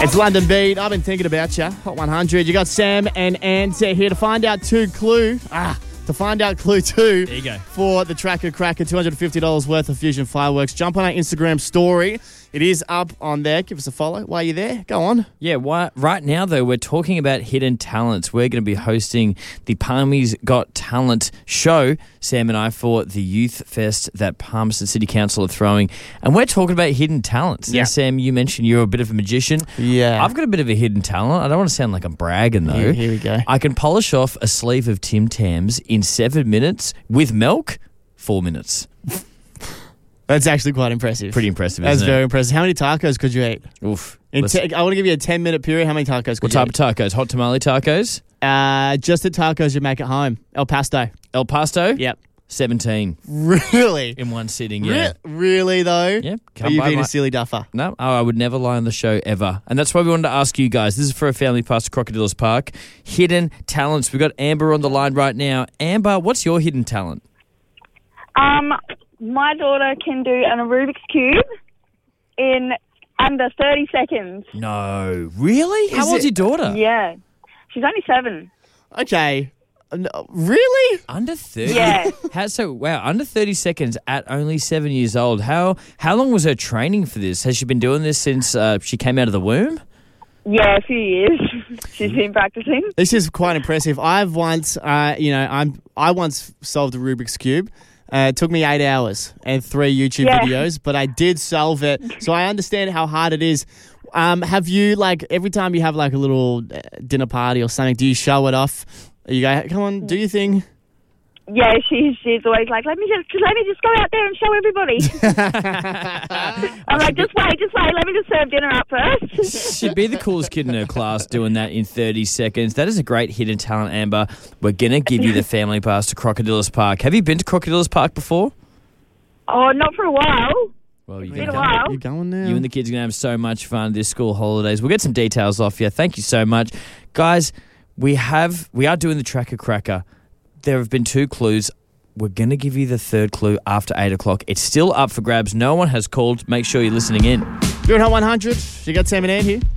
It's London Beat. I've been thinking about you. Hot 100. You got Sam and Ant here to find out clue 2. There you go. For the Tracker Cracker, $250 worth of Fusion Fireworks. Jump on our Instagram story. It is up on there. Give us a follow while you're there. Go on. Yeah, right now, though, we're talking about hidden talents. We're going to be hosting the Palmies Got Talent show, Sam and I, for the Youth Fest that Palmerston City Council are throwing. And we're talking about hidden talents. Yeah. Now, Sam, you mentioned you're a bit of a magician. Yeah. I've got a bit of a hidden talent. I don't want to sound like I'm bragging, though. Here we go. I can polish off a sleeve of Tim Tams in 7 minutes with milk, 4 minutes. That's actually quite impressive. Pretty impressive, That's isn't it? very impressive. How many tacos could you eat? Oof. I want to give you a 10-minute period. How many tacos could What you type eat? of tacos? Hot tamale tacos? Just the tacos you make at home. El Pasto. El Pasto? Yep. 17 Really? in one sitting, yeah. Really, though? Yep. Are you being a silly duffer? No, I would never lie on the show ever. And that's why we wanted to ask you guys. This is for a family pass to Crocodiles Park. Hidden talents. We've got Amber on the line right now. Amber, what's your hidden talent? My daughter can do a Rubik's Cube in under 30 seconds. No. Really? How old's your daughter? Yeah. She's only 7. Okay. No, really? Under 30? Yeah. Under 30 seconds at only 7 years old. How long was her training for this? Has she been doing this since she came out of the womb? Yeah, a few years. She's been practicing. This is quite impressive. I've once, I once solved a Rubik's Cube. It took me 8 hours and 3 YouTube videos, but I did solve it. So I understand how hard it is. Have you, every time you have, a little dinner party or something, do you show it off? You go, come on, do your thing. Yeah, she's always like, let me just go out there and show everybody. I'm like, just wait, let me just serve dinner up first. She'd be the coolest kid in her class doing that in 30 seconds. That is a great hidden talent, Amber. We're going to give you the family pass to Crocodiles Park. Have you been to Crocodiles Park before? Oh, not for a while. Well, Been a while. You're going now. You and the kids are going to have so much fun this school holidays. We'll get some details off you. Thank you so much. Guys, we are doing the Tracker Cracker. There have been 2 clues. We're going to give you the 3rd clue after 8 o'clock. It's still up for grabs. No one has called. Make sure you're listening in. You're at Hot 100. You got Sam and Ann here.